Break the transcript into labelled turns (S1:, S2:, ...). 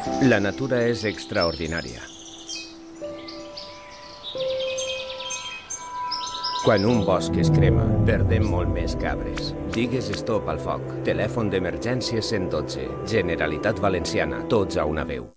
S1: La natura és extraordinària. Quan un bosc es crema, perdem molt més que arbres. Digues stop al foc. Telèfon d'emergència 112. Generalitat Valenciana. Tots a una veu.